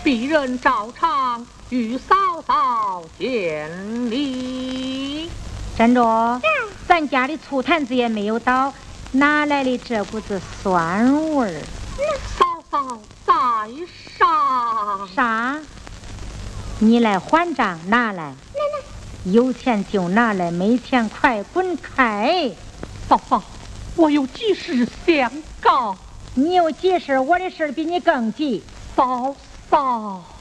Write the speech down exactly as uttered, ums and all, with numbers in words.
鄙人照常与嫂嫂见礼。 站着，咱家的醋坛子也没有倒，哪来的这股子酸味儿？ 嫂嫂在上。 啥？你来还账，拿来。有钱就拿来，没钱快滚开！ 嫂嫂，我有急事相告。 你有急事，我的事比你更急。 嫂嫂。